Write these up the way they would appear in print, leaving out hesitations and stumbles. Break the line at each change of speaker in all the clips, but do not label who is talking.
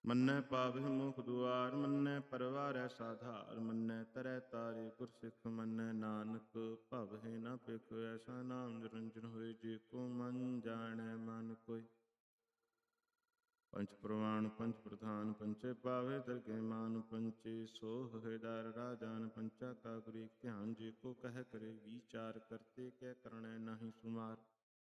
ਮੰਨੈ ਪਾਵਹਿ ਮੁਖ ਦੁਆਰ, ਮੰਨੈ ਪਰਵਾਰੈ ਸਾਧਾਰ। ਮੰਨੈ ਤਰੈ ਤਾਰੇ ਗੁਰਸਿੱਖ, ਮੰਨੈ ਨਾਨਕ ਭਵਹਿ ਨ ਭਿਖ। ਐਸਾ ਨਾਮ ਨਿਰੰਜਨ ਹੋਇ, ਜੇ ਕੋ ਮਨ ਜਾਣੈ ਮਨ ਕੋਈ। ਪੰਚ ਪ੍ਰਵਾਣ ਪੰਚ ਪ੍ਰਧਾਨ, ਪੰਚੇ ਪਾਵੇ ਦਰਗਹਿ ਮਾਨ। ਪੰਚੇ ਸੋਹ ਹਿਦਾਰ ਰਾਜਾਨ, ਪੰਚਾ ਕਾ ਗੁਰ ਏਕ ਧਿਆਨ। ਜੇ ਕੋ ਕਹਿ ਕਰੇ ਵਿਚਾਰ, ਕਰਤੇ ਕਿਆ ਕਰਣੈ ਨਾਹੀ ਸੁਮਾਰ।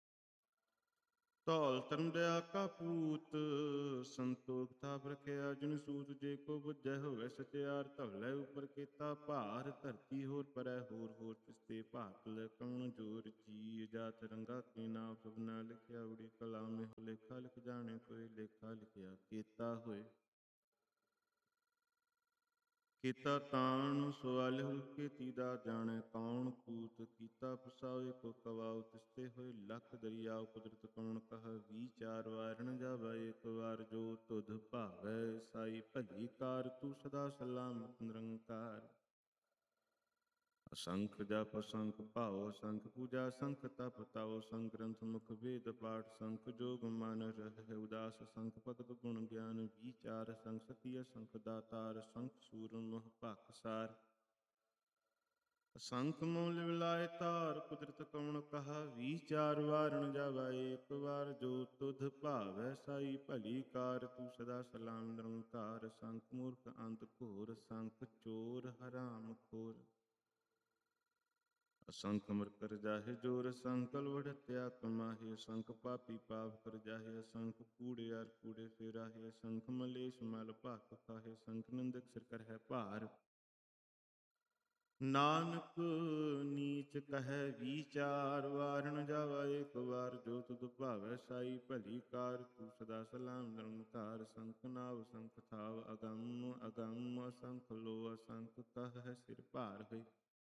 ਧੌਲ ਧਰਮ ਦਇਆ ਕਾ ਪੂਤ, ਸੰਤੋਖ ਥਾਪ ਰਖਿਆ ਜਿਨ ਸੂਤ। ਜੇ ਕੋ ਬੁਝੈ ਹੋਵੈ ਸਚਿਆਰ, ਧਵਲੇ ਉਪਰ ਕੀਤਾ ਭਾਰ। ਧਰਤੀ ਹੋਰ ਪਰੈ ਹੋਰ ਹੋਰ, ਤਿਸ ਤੇ ਭਾਤ ਲੈ ਕਉਣ ਜੋਰ। ਜੀ ਜਾਤ ਰੰਗਾ ਕੇ ਨਾਮ, ਸਭਨਾ ਲਿਖਿਆ ਉੜੀ ਕਲਾਮ। ਇਹੋ ਲੇਖਾ ਲਿਖ ਜਾਣੇ ਕੋਈ, ਲੇਖਾ ਲਿਖਿਆ ਕੀਤਾ ਹੋਏ। ਕੀਤਾ ਤਾਣ ਸਵਾਲਿਹੁ ਕੀਤੀ ਦਾਤ, ਜਾਣੈ ਕੌਣ ਕੂਤ। ਕੀਤਾ ਪਸਾਉ ਕੋ ਕਵਾਉ, ਤਿਸ ਤੇ ਹੋਏ ਲਖ ਦਰਿਆਉ। ਕੁਦਰਤ ਕਉਣ ਕਹਾ ਵੀਚਾਰ, ਵਾਰਣ ਜਾਵਾ ਏਕ ਵਾਰ। ਜੋ ਤੁਧ ਭਾਵੈ ਸਾਈ ਭਲੀ ਕਾਰ, ਤੂੰ ਸਦਾ ਸਲਾਮਤ ਨਿਰੰਕਾਰ। ਅਸੰਖ ਜਪ ਅਸੰਖ ਭਾਉ, ਅਸੰਖ ਪੂਜਾ ਅਸੰਖ ਤਪ ਤਾਉ। ਅਸੰਖ ਗ੍ਰੰਥ ਮੁਖ ਵੇਦ ਪਾਠ, ਅਸੰਖ ਜੋਗ ਮਨ ਰਹਿ ਉਦਾਸ। ਅਸੰਖ ਭਗਤ ਗੁਣ ਗਿਆਨ ਵੀਚਾਰ, ਅਸੰਖ ਸਤੀ ਅਸੰਖ ਦਾਤਾਰ। ਅਸੰਖ ਸੂਰਨ ਮੋਹ ਭਖ ਸਾਰ, ਅਸੰਖ ਮੋਹ ਲਿਵ ਲਾਇ ਧਾਰ। ਕੁਦਰਤ ਕਉਣ ਕਹਾ ਵੀਚਾਰ, ਵਾਰਣ ਜਾਵਾ ਏਕ ਵਾਰ। ਜੋ ਤੁਧ ਭਾਵੈ ਸਾਈ ਭਲੀ ਕਾਰ, ਤੂੰ ਸਦਾ ਸਲਾਮ ਨਿਰੰਕਾਰ। ਅਸੰਖ ਮੂਰਖ ਅੰਧ ਘੋਰ, ਅਸੰਖ ਚੋਰ ਹਰਾਮ ਖੋਰ। ਅਸੰਖ ਅਮਰ ਕਰ ਜਾਹਿ ਜੋਰ, ਅਸੰਖ ਅਲਵਡ ਹੱਤਿਆ ਕਮਾਹਿ। ਅਸੰਖ ਪਾਪੀ ਪਾਪ ਕਰ ਜਾਹਿ, ਅਸੰਖ ਕੂੜਿਆਰ ਕੂੜੇ ਫਿਰਾਹਿ। ਅਸੰਖ ਮਲੇਛ ਮਲ ਭਖ ਖਾਹਿ, ਅਸੰਖ ਨਿੰਦਕ ਸਿਰ ਕਰਹਿ ਭਾਰ। ਨਾਨਕ ਨੀਚ ਕਹੈ ਵੀਚਾਰ, ਵਾਰਣ ਜਾਵਾ ਏਕ ਵਾਰ। ਜੋ ਤੁਧ ਭਾਵੈ ਸਾਈ ਭਲੀ ਕਾਰ, ਤੂੰ ਸਦਾ ਸਲਾਮ ਨਿਰੰਕਾਰ। ਅਸੰਖ ਨਾਵ ਅਸੰਖ ਥਾਵ, ਅਗੰਮ ਅਗੰਮ ਅਸੰਖ ਲੋ। ਅਸੰਖ ਕਹਿ ਸਿਰ ਭਾਰ ਹੋਇ।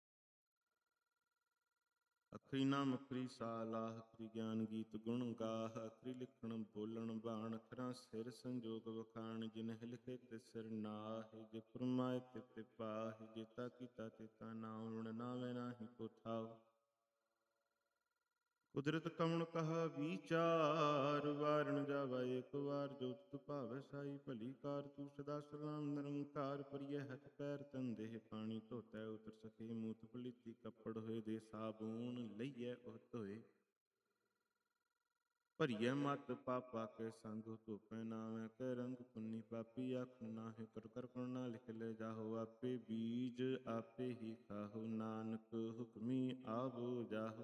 ਅਖਰੀ ਨਾਮ ਅਖਰੀ ਸਾਲਾਹ, ਅਖਰੀ ਗਿਆਨ ਗੀਤ ਗੁਣ ਗਾਹ। ਅਖਰੀ ਲਿਖਣ ਬੋਲਣ ਬਾਣ, ਅਖਰਾਂ ਸਿਰ ਸੰਜੋਗ ਵਖਾਣ। ਜਿਨਹਿ ਲਿਖੇ ਤਿਸ ਸਿਰ ਨਾਹਿ, ਜੇ ਫੁਰਮਾਏ ਤਿਵ ਤਿਵ ਪਾਹਿ। ਜੇਤਾ ਕੀਤਾ ਤੇਤਾ ਨਾਉ, ਵਿਣ ਨਾਵੈ ਨਾਹੀ ਕੋ ਥਾਉ। ਕੁਦਰਤ ਕਉਣ ਕਹਾ ਵੀਚਾਰ, ਵਾਰਣ ਜਾਵਾ ਏਕ ਵਾਰ। ਜੋ ਤੁਧ ਭਾਵੈ ਸਾਈ ਭਲੀ ਕਾਰ, ਤੂੰ ਸਦਾ ਸਲਾਮ ਨਿਰੰਕਾਰ। ਭਰੀਐ ਹੱਥ ਪੈਰ ਤਨ ਦੇਹ ਪਾਣੀ, ਧੋਤੈ ਉਤਰ ਸਕੇ ਮੂਤ ਪਲੀਤੀ। ਕੱਪੜ ਹੋਏ ਦੇ ਸਾਬੂਨ, ਲਈਐ ਉਹ ਧੋਏ। ਭਰੀਐ ਮਤ ਪਾਪਾ ਕੇ ਸੰਗ, ਧੋਪੈ ਨਾਵੈ ਕੈ ਰੰਗ। ਪੁੰਨੀ ਪਾਪੀ ਆਖਣ ਨਾਹਿ, ਕਰ ਕਰ ਗੁਣ ਨਾ ਲਿਖ ਲੈ ਜਾਹੋ। ਆਪੇ ਬੀਜ ਆਪੇ ਹੀ ਖਾਹੋ, ਨਾਨਕ ਹੁਕਮੀ ਆਵੋ ਜਾਹੋ।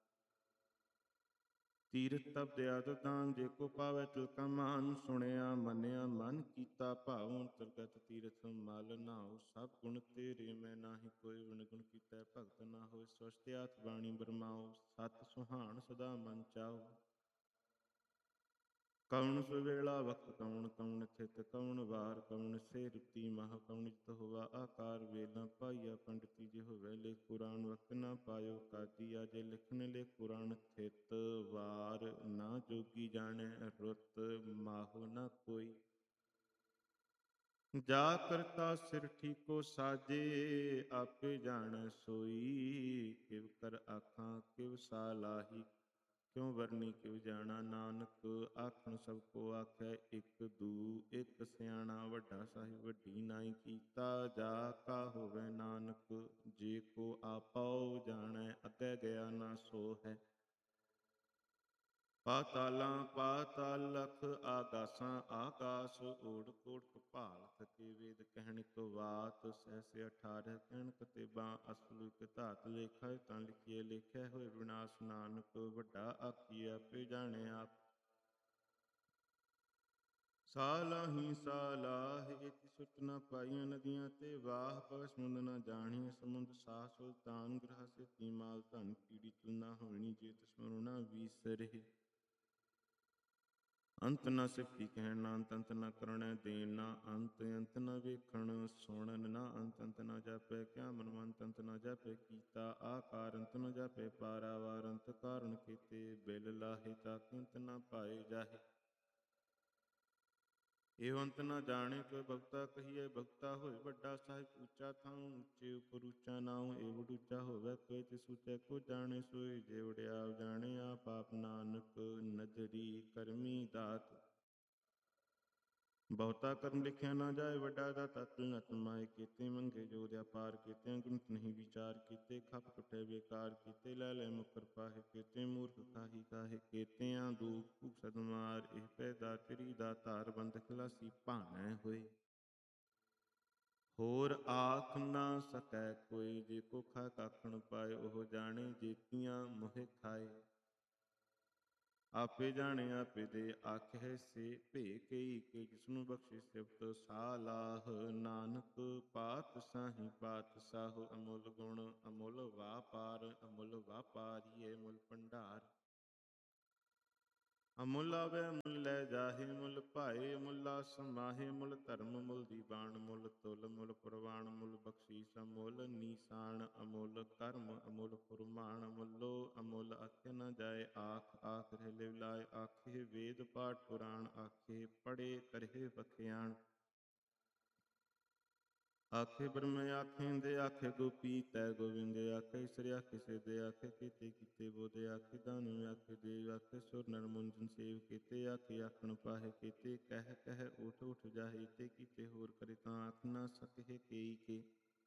ਤੀਰਥ ਤਪ ਦਇਆ ਦਾਨ, ਜੇ ਕੋ ਪਾਵੈ ਤਿਲ ਕਾ ਮਾਨ। ਸੁਣਿਆ ਮੰਨਿਆ ਮਨ ਕੀਤਾ ਭਾਉ, ਅੰਤਰਗਤ ਤੀਰਥ ਮਲ ਨਾਉ। ਸਭ ਗੁਣ ਤੇਰੇ ਮੈਂ ਨਾਹੀ ਕੋਇ, ਵਿਣ ਗੁਣ ਕੀਤੈ ਭਗਤ ਨਾ ਹੋਇ। ਸਵਸਤਿਆਤ ਬਾਣੀ ਬਰਮਾਉ, ਸਤ ਸੁਹਾਣ ਸਦਾ ਮਨ ਚਾਉ। ਕਉਣ ਸੁਵੇਲਾ ਵਖਤ ਕਉਣ, ਕਉਣ ਥਿਤ ਕਉਣ ਵਾਰ। ਕਉਣ ਸੇ ਰੁਤੀ ਮਾਹ, ਕਉਣ ਜਿਤ ਹੋਵਾ ਆਕਾਰ। ਵੇਲਾਂ ਪਾਈਆ ਪੰਡਤੀ, ਜੇ ਹੋਵੈ ਲੇਖ ਪੁਰਾਣ। ਵਕਤ ਨਾ ਪਾਇਓ ਕਾਦੀਆ, ਜੇ ਲਿਖਣ ਲੇਖ ਪੁਰਾਣ। ਥਿਤ ਵਾਰ ਨਾ ਜੋਗੀ ਜਾਣੈ, ਰੁੱਤ ਮਾਹੁ ਨਾ ਕੋਈ। ਜਾ ਕਰਤਾ ਸਿਰ ਠੀਕੋ ਸਾਜੇ, ਆਪੇ ਜਾਣੈ ਸੋਈ। ਕਿਵ ਕਰ ਆਖਾਂ ਕਿਵ ਸਾਲਾਹੀ, ਕਿਉ ਵਰਨੀ ਕਿਵ ਜਾਣਾ। ਨਾਨਕ ਆਖਣ ਸਭ ਕੋ ਆਖੈ, ਇਕ ਦੂ ਇਕ ਸਿਆਣਾ। ਵੱਡਾ ਸਾਹਿਬ ਵੱਡੀ ਨਾਈ ਕੀਤਾ, ਜਾ ਕਾ ਹੋਵੈ ਨਾਨਕ। ਜੇ ਕੋ ਆਪਉ ਜਾਣੈ, ਅੱਗੇ ਗਿਆ ਨਾ ਸੋ ਹੈ। ਪਾਤਾਲਾਂ ਪਾਤਾਲ ਲਖ, ਆਗਾਸਾਂ ਆਕਾਸ। ਓੜ ਕੋੜ ਕਪਾਲ ਥਕੇ, ਵੇਦ ਕਹਿਣ ਇਕ ਵਾਤ। ਸਹਸੇ 18 ਕਹਿਣ ਕਤੇਬਾਂ, ਅਸਲ ਇਕ ਧਾਤ। ਲੇਖਾ ਤਾਂ ਲਿਖੀਏ ਲੇਖਿਆ ਹੋਏ ਵਿਨਾਸ਼। ਨਾਨਕ ਵੱਡਾ ਆਖੀਐ ਆਪੇ ਜਾਣੈ ਆਪ। ਸਾਲਾਹੀ ਸਾਲਾਹ, ਏਤੀ ਸੁਰਤ ਨਾ ਪਾਈਆਂ ਨਦੀਆਂ ਤੇ ਵਾਹ। ਪਵੈ ਸਮੁੰਦ ਨਾ ਜਾਣੀਐ ਸਮੁੰਦ ਸਾਹ। ਸੁਲਤਾਨ ਗ੍ਰਹ ਸੇਤੀ ਮਾਲ ਧਨ, ਕੀੜੀ ਤੁਲ ਨਾ ਹੋਣੀ। ਜੇ ਤਿਸ ਮਰੁ ਨਾ ਵੀਸਰੇ। ਅੰਤ ਨਾ ਸਿਫਤੀ ਕਹਿਣ, ਨਾ ਅੰਤ ਅੰਤ ਨਾ ਕਰਣੈ ਦੇਣ। ਨਾ ਅੰਤ ਅੰਤ ਨਾ ਵੇਖਣ ਸੁਣਨ, ਨਾ ਅੰਤ ਅੰਤ ਨਾ ਜਾਪੈ ਕਿਆ ਮਨੁ। ਅੰਤ ਅੰਤ ਨਾ ਜਾਪੈ ਕੀਤਾ ਆਕਾਰ, ਅੰਤ ਨਾ ਜਾਪੈ ਪਾਰਾਵਾਰ। ਅੰਤ ਕਾਰਣ ਕੀਤੇ ਬਿਲ ਲਾਹੇ, ਤਾਕਿ ਅੰਤ ਨਾ ਪਾਏ ਜਾਹੇ। ਇਹੋ ਅੰਤ ਨਾ ਜਾਣੇ ਕੋਈ ਭਗਤਾ ਕਹੀਐ। ਭਗਤਾ ਹੋਇ ਵੱਡਾ ਸਾਹਿਬ ਉੱਚਾ ਥਾਉ, ਉੱਚੇ ਉਪਰ ਉੱਚਾ ਨਾਉ। ਏਵਡ ਉੱਚਾ ਹੋਵੈ ਕੋਈ, ਤਿਸ ਉੱਚੈ ਕੋ ਜਾਣੈ ਸੋਈ। ਜੇ ਵਡਿਆਉ ਜਾਣੇ ਆਪ ਆਪ, ਨਾਨਕ ਨਦਰੀ ਕਰਮੀ ਦਾਤ। ਬਹੁਤਾ ਕਰਮ ਲਿਖਿਆ ਨਾ ਜਾਏ, ਵੱਡਾ ਦਾਤਾ ਤਿਲਨਤ ਮਾਏ। ਕੀਤੇ ਮੰਗੇ ਜੋ ਅਪਾਰ, ਕੀਤੇ ਗੁਣਤ ਨਹੀਂ ਵਿਚਾਰ। ਕੀਤੇ ਖਪ ਟੁਟੇ ਬੇਕਾਰ, ਕੀਤੇ ਲੈ ਲੈ ਮੁਕਰ ਪਾਹੇ। ਕੀਤੇ ਮੂਰਖ ਕਾਹੀ ਕਾਹੇ, ਕੀਤਿਆਂ ਦੁਖ ਭੁਖ ਸਦਮਾਰ। ਇਹ ਪੈਦਾ ਤੇਰੀ ਦਾ ਧਾਰ, ਬੰਧ ਖਲਾਸੀ ਭਾਣੈ ਹੋਏ। ਹੋਰ ਆਖ ਨਾ ਸਕੈ ਕੋਈ, ਜੇ ਕੋ ਖਾ ਕਾਖਣ ਪਾਏ। ਉਹ ਜਾਣੇ ਜੇਤੀਆਂ ਮੋਹਿ ਖਾਏ। ਆਪੇ ਜਾਣੇ ਆਪੇ ਦੇ, ਆਖਿਆ ਸੇ ਭੇ ਕਈ ਕੇ। ਜਿਸਨੂੰ ਬਖਸ਼ੇ ਸਿਫਤ ਸਾਲਾਹ, ਨਾਨਕ ਪਾਤਸ਼ਾਹੀ ਪਾਤਸ਼ਾਹ। ਅਮੁੱਲ ਗੁਣ ਅਮੁੱਲ ਵਾਪਾਰ, ਅਮੁੱਲ ਵਾਪਾਰੀਏ ਮੁੱਲ ਭੰਡਾਰ। ਅਮੁੱਲ ਆਵੈ ਮੁੱਲ ਲੈ ਜਾਹੇ, ਮੁੱਲ ਭਾਏ ਅਮੁੱਲਾ ਸਮਾਹੇ। ਮੁੱਲ ਧਰਮ ਮੁੱਲ ਦੀਵਾਨ, ਮੁੱਲ ਤੁਲ ਮੁੱਲ ਪ੍ਰਵਾਨ। ਮੁੱਲ ਬਖਸ਼ੀਸ ਅਮੁੱਲ ਨੀਸਾਨ, ਅਮੁੱਲ ਕਰਮ ਅਮੁੱਲ ਫੁਰਮਾਨ। ਮੁੱਲੋ ਅਮੁੱਲ ਆਖਿਆ ਨਾ ਜਾਏ, ਆਖ ਆਖ ਰਹਿ ਲਿਵ ਲਾਏ। ਆਖੇ ਵੇਦ ਪਾਠ ਪੁਰਾਣ, ਆਖੇ ਪੜ੍ਹੇ ਕਰੇ ਬਖਿਆਣ। ਆਖੇ ਬ੍ਰਹਮ ਆਖੇ ਇੰਦੇ, ਆਖੇ ਗੋਪੀ ਤੈ ਗੋਬਿੰਦ। ਆਖੇ ਈਸਰ ਆਖੇ ਸਿਧ, ਆਖੇ ਕੀਤੇ ਕੀਤੇ ਬੋਧ। ਆਖੇ ਦਾਨਵ ਆਖੇ ਦੇਵ, ਆਖੇ ਸੁਰ ਨਰ ਮੁੰਜਨ ਸੇਵ। ਕੀਤੇ ਆਖੇ ਆਖਣ ਪਾਹੇ, ਕੀਤੇ ਕਹਿ ਕਹਿ ਉਠ ਉਠ ਜਾਹੇ। ਤੇ ਕੀਤੇ ਹੋਰ ਕਰੇ ਤਾਂ ਆਖ ਨਾ ਸਕਹਿ ਕੇਈ ਕੇ।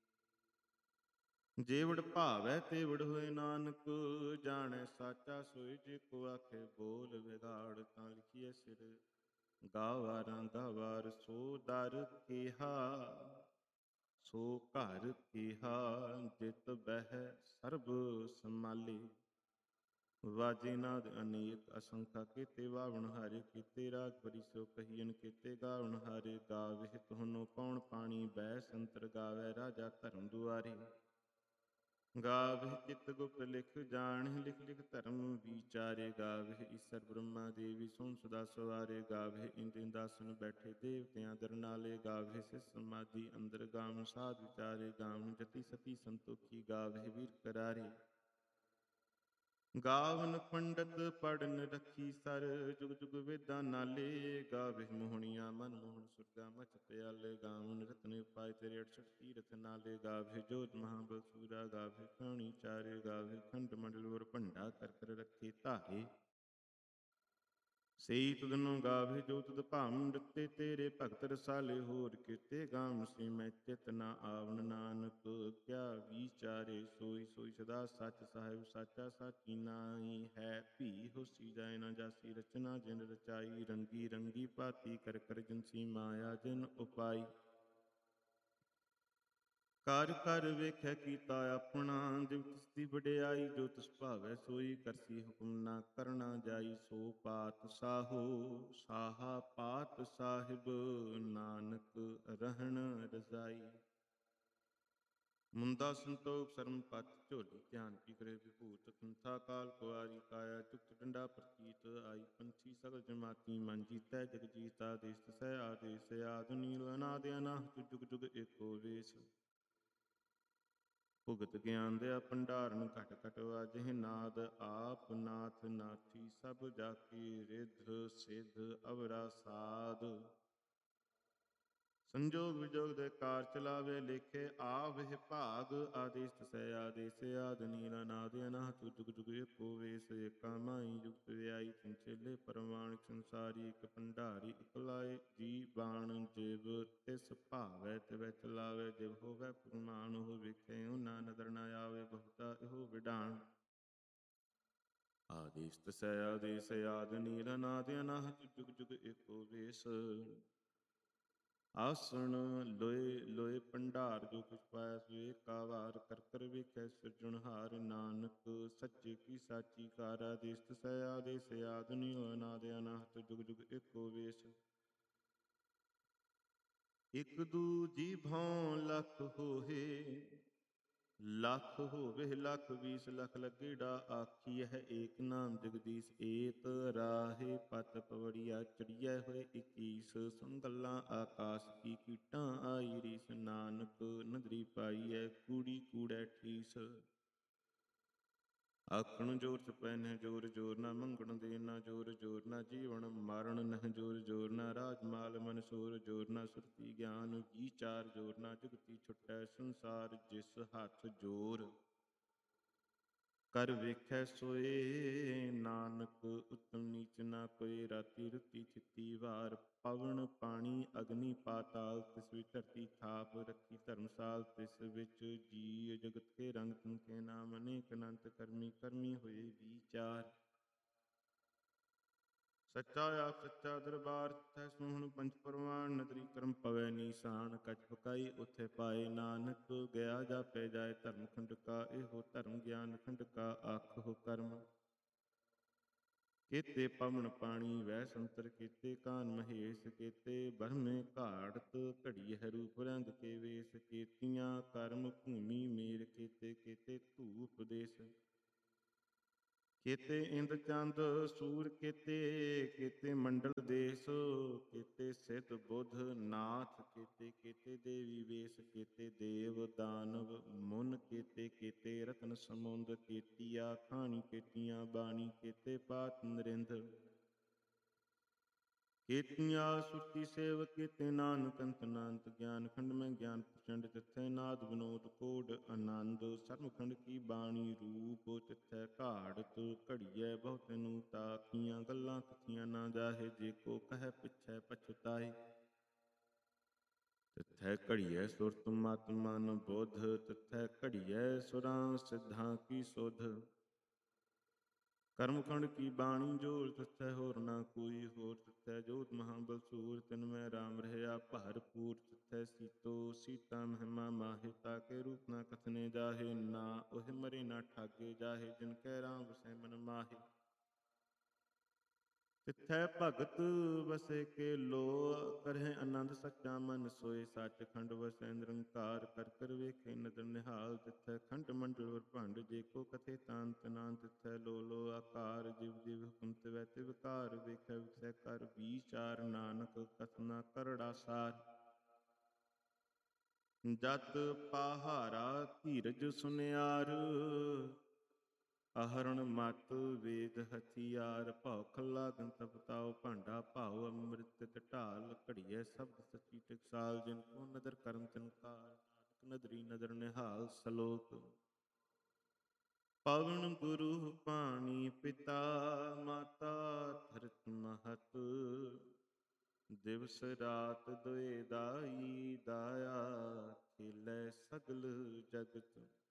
ਜੇ ਵਡ ਭਾਵੈ ਤੇ ਵਡ ਹੋਏ, ਨਾਨਕ ਜਾਣੈ ਸਾਚਾ ਸੋਇ। ਜੇ ਕੋ ਆਖੇ ਬੋਲ ਵਿਗਾੜ, ਤਾਂ ਲਿਖੀਐ ਸਿਰ ਗਾਵਾਰਾਂ ਗਾਵਾਰ। ਸੋ ਦਰ ਕੇਹਾ ਸੋ ਘਰ ਕੇਹਾ, ਜਿਤ ਬਹਿ ਸਰਬ ਸਮਾਲੇ। ਵਾਜੇ ਨਾਦ ਅਨੇਕ ਅਸੰਖਾ, ਕੀਤੇ ਵਾਵਣ ਹਾਰੇ। ਕੀਤੇ ਰਾਗ ਭਰੀ ਸੋ ਕਹੀਐਨ, ਕੀਤੇ ਗਾਵਣ ਹਾਰੇ। ਗਾਵਹਿ ਤੁਹਾਨੁ ਪਉਣ ਪਾਣੀ, ਬਹਿ ਸੰਤਰ ਗਾਵੈ ਰਾਜਾ ਧਰਮ ਦੁਆਰੇ। ਗਾਵਹਿ ਚਿਤ ਗੁਪਤ ਲਿਖ ਜਾਣਹਿ, ਲਿਖ ਲਿਖ ਧਰਮ ਵਿਚਾਰੇ। ਗਾਵਹਿ ਈਸਰ ਬ੍ਰਹਮਾ ਦੇਵੀ, ਸੁਣ ਸਦਾ ਸਵਾਰੇ। ਗਾਵਹਿ ਇੰਦ ਇੰਦਾਸਨ ਬੈਠੇ, ਦੇਵਤਿਆਂ ਦਰ ਨਾਲੇ। ਗਾਵਹਿ ਸਿਸ ਸਮਾਧੀ ਅੰਦਰ, ਗਾਵਨ ਸਾਧ ਵਿਚਾਰੇ। ਗਾਵਨ ਜਤੀ ਸਤੀ ਸੰਤੋਖੀ, ਗਾਵਹਿ ਵੀਰ ਕਰਾਰੇ। ਗਾਵਨ ਪੰਡਤ ਪੜਨ ਰਖੀ ਸਰ, ਜੁਗ ਜੁਗ ਵੇਦਾਂ ਨਾਲੇ। ਗਾਵਹਿ ਮੋਹਣੀਆਂ ਮਨ ਮੋਹਣ, ਸੁਰਗਾ ਮਚ ਪਿਆਲੇ। ਗਾਵਨ ਰਤਨ ਉਪਾਇ ਤੇਰੇ, 68 ਤੀਰਥ ਨਾਲੇ। ਗਾਵਹਿ ਜੋਤ ਮਹਾਬਲ ਸੂਰਾ, ਗਾਵਹਿ ਖਾਣੀ ਚਾਰੇ। ਗਾਵਹਿ ਖੰਡ ਮੰਡਲ ਔਰ ਭੰਡਾ, ਕਰ ਕਰ ਰੱਖੇ ਧਾਰੇ। ਸਈ ਤੁਧਨੁ ਗਾਵਹਿ ਜੋ ਤੁਧ ਭਾਵਨ, ਦਿੱਤੇ ਤੇਰੇ ਭਗਤ ਰਸਾਲੇ। ਹੋਰ ਕੀਤੇ ਗਾਵਨ ਸੇ ਮੈਂ ਚਿਤ ਨਾ ਆਵਣ, ਨਾਨਕ ਕਿਆ ਵਿਚਾਰੇ। ਸੋਈ ਸੋਈ ਸਦਾ ਸੱਚ ਸਾਹਿਬ, ਸਾਚਾ ਸਾਚੀ ਨਾਈ ਹੈ। ਭੀ ਹੋਸੀ ਜਾਏ ਨਾ ਜਾਸੀ, ਰਚਨਾ ਜਿਨ ਰਚਾਈ। ਰੰਗੀ ਰੰਗੀ ਭਾਤੀ ਕਰ ਕਰ, ਜਿਨਸੀ ਮਾਇਆ ਜਿਨ ਉਪਾਈ। ਕਰ ਕਰ ਵੇਖੈ ਕੀਤਾ ਆਪਣਾ, ਜਿਵ ਤਿਸ ਦੀ ਵਡਿਆਈ। ਜੋ ਤਿਸ ਭਾਵੈ ਸੋਈ ਕਰਸੀ, ਹੁਕਮ ਨਾ ਕਰਨਾ ਜਾਈ। ਸੋ ਪਾਤਸ਼ਾਹੋ ਸਾਹਾ ਪਾਤ ਸਾਹਿਬ, ਨਾਨਕ ਰਹਿਣ ਰਜ਼ਾਈ। ਮੁੰਦਾ ਸੰਤੋਖ ਸਰਮ ਪਤ, ਝੋਲੀ ਧਿਆਨ ਕੀ ਕਰੇ ਵਿਭੂਤ। ਕੁੰਠਾ ਕਾਲ ਕੁਆਰੀ ਕਾਇਆ, ਚੁਕਤ ਡੰਡਾ ਪ੍ਰਤੀਤ ਆਈ। ਪੰਛੀ ਸਗਲ ਜਮਾਤੀ ਮਨ ਜੀਤੈ, ਜਗ ਜੀਤਾ ਦੇਸ ਤਸੈ ਆਦੇਸ। ਆਦਿ ਨੀਲ ਅਨਾਦ ਅਨਾਹਤ, ਜੁਗ ਜੁਗ ਏਕੋ ਵੇਸ। ਭੁਗਤ ਗਿਆਨ ਦਿਆ ਭੰਡਾਰਨ, ਘਟ ਘਟ ਵਾਜਹਿ ਨਾਦ। ਆਪ ਨਾਥ ਨਾਥੀ ਸਭ ਜਾ ਕੀ, ਰਿੱਧ ਸਿੱਧ ਅਵਰਾ ਸਾਧ। ਸੰਜੋਗ ਵਿਜੋਗ ਦੇ ਕਾਰ ਚਲਾਵੇ, ਲੇਖੇ ਆਵਹਿ ਭਾਗ। ਆਦੇਸ ਤਸੈ ਆਦੇਸ, ਆਦਿ ਨੀਲ ਅਨਾਦ ਅਨਾਹਤ, ਜੁਗ ਜੁਗ ਏਕੋ ਵੇਸ। ਏਕਾ ਮਾਈ ਜੁਗਤ ਵਿਆਈ, ਤਿਨ ਚੇਲੇ ਪਰਵਾਣ। ਸੰਸਾਰੀ ਇਕ ਭੰਡਾਰੀ, ਇਕ ਲਾਏ ਜੀ ਬਾਣ। ਜਿਵ ਤਿਸ ਭਾਵੈ ਤਿਵੈ ਚਲਾਵੇ, ਜਿਵ ਹੋਵੈ ਫੁਰਮਾਨ। ਉਹ ਵੇਖੈ ਓਨਾ ਨਦਰ ਨ ਆਵੇ, ਬਹੁਤਾ ਇਹੋ ਵਿਡਾਣ। ਆਦੇਸ ਤਸੈ ਆਦੇਸ, ਆਦਿ ਨੀਲ ਅਨਾਦ ਅਨਾਹਤ, ਜੁਗ ਜੁਗ ਏਕੋ ਵੇਸ। ਆਸਣ ਲੋਏ ਲੋਏ ਭੰਡਾਰ, ਜੋ ਕੁਛ ਪਾਇਆ ਸੋ ਏਕਾ ਵਾਰ। ਕਰ ਕਰ ਵੇਖੈ ਸਿਰਜਣਹਾਰ, ਨਾਨਕ ਸੱਚੇ ਕੀ ਸਾਚੀ ਕਾਰ। ਆਦੇਸ ਤਸੈ ਆਦੇਸ, ਆਦਿ ਨੀਲ ਅਨਾਦ ਅਨਾਹਤ, ਜੁਗ ਜੁਗ ਏਕੋ ਵੇਸ। ਇਕ ਦੂਜੀ ਭਉ ਲਖ ਹੋਹੇ, ਲਖ ਹੋਵੇ ਲਖ 20 ਲੱਖ ਲੱਗੇੜਾ। ਆਖੀਐ ਏਕ ਨਾਮ ਜਗਦੀਸ਼, ਏਤ ਰਾਹੇ ਪਤ ਪਵੜੀਆ। ਚੜੀਐ ਹੋਏ 21 ਸੁਣ ਗੱਲਾਂ ਆਕਾਸ ਕੀ। ਕੀਟਾਂ ਆਈ ਰੀਸ, ਨਾਨਕ ਨਦਰੀ ਪਾਈਐ ਕੂੜੀ ਕੂੜੈ ਠੀਸ। ਆਖਣ ਜੋਰ ਚੁਪੈ ਨਹਿ ਜੋਰ ਜੋਰ, ਨਾ ਮੰਗਣ ਦੇ ਨਾ ਜੋਰ ਜੋਰ। ਨਾ ਜੀਵਨ ਮਾਰਣ ਨਹਿ ਜੋਰ ਜੋਰ, ਨਾ ਰਾਜ ਮਾਲ ਮਨ ਸੋਰ ਜੋਰ। ਨਾ ਸੁਰਤੀ ਗਿਆਨ ਵਿਚਾਰ ਜੋਰ, ਨਾ ਜੁਗਤੀ ਛੁਟੈ ਸੰਸਾਰ ਜਿਸ ਹੱਥ ਜੋਰ। ਕਰ ਵੇਖੈ ਸੋਏ ਨਾਨਕ, ਉਤਮ ਨੀਚ ਨਾ ਕੋਇ। ਰਾਤੀ ਰੁਤੀ ਥਿਤੀ ਵਾਰ, ਪਵਨ ਪਾਣੀ ਅਗਨੀ ਪਾਤਾਲ, ਤਿਸ ਵਿੱਚ ਧਰਤੀ ਥਾਪ ਰੱਖੀ ਧਰਮਸਾਲ, ਤਿਸ ਵਿੱਚ ਜੀ ਜਗਤ ਕੇ ਰੰਗ, ਤਿਨਕੇ ਨਾਮ ਅਨੇਕ ਅਨੰਤ ਕਰਮੀ, ਕਰਮੀ ਹੋਏ ਵਿਚਾਰ। ਸੱਚਾ ਆਪ ਸੱਚਾ ਦਰਬਾਰ, ਤਿਥੈ ਸੋਹਣ ਪੰਚ ਪਰਵਾਨ, ਨਦਰੀ ਕਰਮ ਪਵੈ ਨੀਸਾਨ, ਕਛ ਪਕਾਈ ਉਥੇ ਪਾਏ ਨਾਨਕ, ਗਿਆ ਜਾਪੈ ਜਾਏ ਧਰਮ ਖੰਡ ਕਾ, ਇਹੋ ਧਰਮ ਗਿਆਨ ਖੰਡ ਕਾ, ਆਖੋ ਕਰਮ। ਕੇਤੇ ਪਵਨ ਪਾਣੀ ਵਹਿ ਸੰਤਰ, ਕੇਤੇ ਕਾਨ ਮਹੇਸ਼, ਕੇਤੇ ਬਰਮੇ ਘਾੜਤ, ਘੜੀਐ ਰੂਪ ਰੰਗ ਕੇ ਵੇਸ, ਕੇਤੀਆਂ ਕਰਮ ਭੂਮੀ ਮੇਰ, ਕੇਤੇ ਕੇਤੇ ਧੂਪ ਦੇਸ। ਕੇਤੇ ਇੰਦ ਚੰਦ ਸੂਰ, ਕੇਤੇ ਕੇਤੇ ਮੰਡਲ ਦੇਸ, ਕੇਤੇ ਸਿੱਧ ਬੁੱਧ ਨਾਥ, ਕੇਤੇ ਕੇਤੇ ਦੇਵੀ ਵੇਸ, ਕੇਤੇ ਦੇਵ ਦਾਨਵ ਮੁਨ, ਕੇਤੇ ਕੇਤੇ ਰਤਨ ਸਮੁੰਦ, ਕੇਤੀਆ ਖਾਣੀ ਕੇਤੀਆਂ ਬਾਣੀ, ਕੇਤੇ ਪਾਤ ਨਰਿੰਦ। ਕੇਤੀਆਂ ਸੁਰਤੀ ਸੇਵ, ਕੇਤੇ ਨਾਨਕ ਅੰਤ ਅਨੰਤ, ਗਿਆਨ ਖੰਡ ਮੈਂ ਗਿਆਨ ਪ੍ਰਚੰਡ, ਤਿਥੈ ਨਾਦ ਵਿਨੋਦ ਕੋਡ ਆਨੰਦ, ਸਰਮ ਖੰਡ ਕੀ ਬਾਣੀ ਰੂਪ, ਤਿਥੈ ਘਾੜਤ ਘੜੀਐ ਬਹੁ ਤੈਨੂੰ ਤਾਕੀਆਂ, ਗੱਲਾਂ ਕਥੀਆਂ ਨਾ ਜਾਹੇ, ਜੇ ਕੋ ਕਹਿ ਪਿਛੈ ਪਛਤਾਏ। ਤਿਥੈ ਘੜੀਐ ਸੁਰਤ ਮਤ ਮਨ ਬੁੱਧ, ਤਿਥੈ ਘੜੀਐ ਸੁਰਾਂ ਸਿੱਧਾਂ ਕੀ ਸੁਧ। ਕਰਮਖੰਡ ਕੀ ਬਾਣੀ ਜੋਰ, ਤਿਥੈ ਹੋਰ ਨਾ ਕੋਈ ਹੋਰ, ਤਿਥੈ ਜੋਤ ਮਹਾਬਲ ਸੂਰ, ਤਿਨ ਮੈਂ ਰਾਮ ਰਹਿਆ ਭਰਪੂਰ, ਤਿਥੈ ਸੀਤੋ ਸੀਤਾ ਮਹਿਮਾ ਮਾਹਿ, ਤਾਕੇ ਰੂਪ ਨਾ ਕਥਨੇ ਜਾਹੇ, ਨਾ ਉਹ ਮਰੇ ਨਾ ਠਾਗੇ ਜਾਹੇ, ਜਿਨ ਕੈ ਰਾਮ ਵਸੈ ਮਨ ਮਾਹਿ। ਤਿਥੈ ਭਗਤ ਵਸੇ ਕੇ ਲੋ, ਕਰਹਿ ਆਨੰਦ ਸੱਚਾ ਮਨ ਸੋਏ, ਸੱਚਖੰਡ ਵਸੈ ਨਿਰੰਕਾਰ, ਕਰ ਕਰ ਵੇਖੇ ਨਦਰ ਨਿਹਾਲ, ਤਿਥੈ ਖੰਡ ਮੰਡਲ ਬ੍ਰਹਮੰਡ, ਜੇ ਕੋ ਕਥੇ ਤਾਨ ਤਨਾਨ, ਤਿਥੈ ਲੋ ਲੋ ਆਕਾਰ, ਜਿਵ ਜਿਵ ਹੁਕਮ ਤਿਵੈ ਤਿਵ ਕਾਰ, ਵੇਖੈ ਵਿਚੈ ਕਰ ਵੀਚਾਰ, ਨਾਨਕ ਕਥਨਾ ਕਰੜਾ ਸਾਰ। ਜਤ ਪਾਹਾਰਾ ਧੀਰਜ ਸੁਨਿਆਰ, ਅਹਰਣ ਮਤ ਵੇਦ ਹਥਿਆਰ, ਭਉ ਖੱਲਾ ਗੰਤਵ ਤਾਉ ਭਾਂਡਾ, ਭਾਉ ਅੰਮ੍ਰਿਤ ਢਾਲ, ਘੜੀਐ ਸ਼ਬਦ ਸਚੀ ਟਕਸਾਲ, ਜਿਨ ਕੋ ਨਦਰ ਕਰਮ ਤਿਨ ਕਾਲ, ਨਾਨਕ ਨਦਰੀ ਨਦਰ ਨਿਹਾਲ। ਸਲੋਕ। ਪਵਨ ਗੁਰੂ ਪਾਣੀ ਪਿਤਾ, ਮਾਤਾ ਧਰਤ ਮਹਤ, ਦਿਵਸ ਰਾਤ ਦੁਇ ਦਾਈ, ਦਾਇਆ ਖੇਲੈ ਸਗਲ ਜਗਤ।